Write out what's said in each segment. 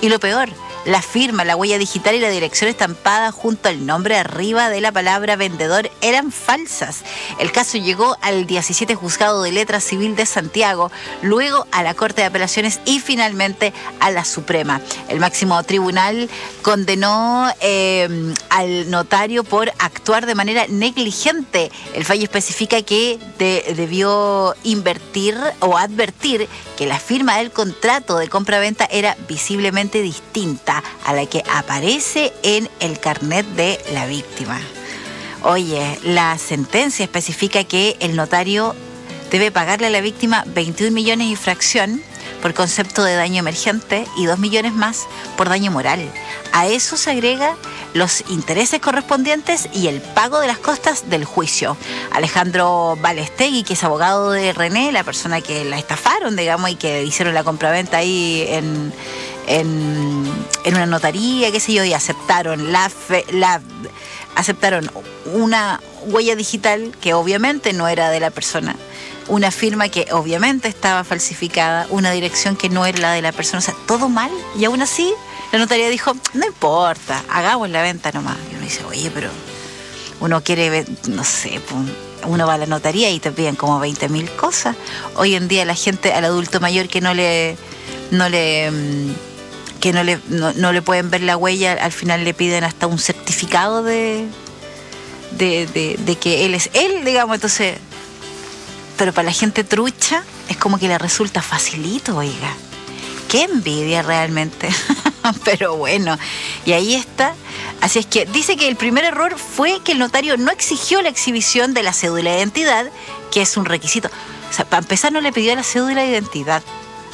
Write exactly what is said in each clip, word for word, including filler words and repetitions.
Y lo peor, la firma, la huella digital y la dirección estampada junto al nombre arriba de la palabra vendedor eran falsas. El caso llegó al diecisiete Juzgado de Letra Civil de Santiago, luego a la Corte de Apelaciones y finalmente a la Suprema. El máximo tribunal condenó eh, al notario por actuar de manera negligente. El fallo especifica que de, debió invertir o advertir que la firma del contrato de compra-venta era visiblemente distinta a la que aparece en el carnet de la víctima. Oye, la sentencia especifica que el notario debe pagarle a la víctima veintiún millones y fracción por concepto de daño emergente y dos millones más por daño moral. A eso se agrega los intereses correspondientes y el pago de las costas del juicio. Alejandro Balestegui, que es abogado de René, la persona que la estafaron, digamos, y que hicieron la compraventa ahí en, en, en una notaría, qué sé yo, y aceptaron la, fe, la aceptaron una huella digital que obviamente no era de la persona, una firma que obviamente estaba falsificada, una dirección que no era la de la persona, o sea, todo mal, y aún así la notaría dijo, no importa, hagamos la venta nomás. Y uno dice, oye, pero uno quiere, no sé, uno va a la notaría y te piden como veinte mil cosas. Hoy en día la gente, al adulto mayor que no le, no le, que no le, no, no le pueden ver la huella, al final le piden hasta un certificado de, de, de, de que él es él, digamos, entonces, pero para la gente trucha es como que le resulta facilito, oiga. Qué envidia realmente. Pero bueno, y ahí está. Así es que dice que el primer error fue que el notario no exigió la exhibición de la cédula de identidad, que es un requisito. O sea, para empezar no le pidió la cédula de identidad.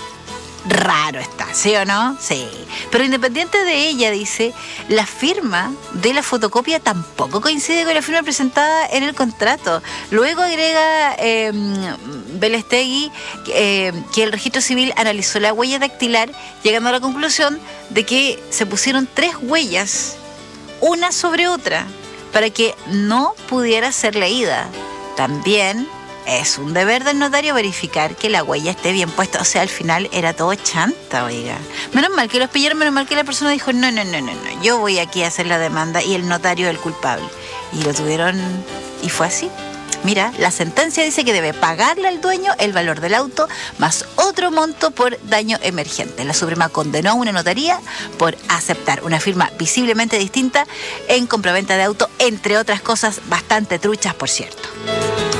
Raro está, ¿sí o no? Sí. Pero independiente de ella, dice, la firma de la fotocopia tampoco coincide con la firma presentada en el contrato. Luego agrega eh, Balestegui eh, que el registro civil analizó la huella dactilar, llegando a la conclusión de que se pusieron tres huellas, una sobre otra, para que no pudiera ser leída. También es un deber del notario verificar que la huella esté bien puesta. O sea, al final era todo chanta, oiga. Menos mal que los pillaron, menos mal que la persona dijo, no, no, no, no, no, yo voy aquí a hacer la demanda y el notario es el culpable. Y lo tuvieron, y fue así. Mira, la sentencia dice que debe pagarle al dueño el valor del auto más otro monto por daño emergente. La Suprema condenó a una notaría por aceptar una firma visiblemente distinta en compraventa de auto, entre otras cosas bastante truchas, por cierto.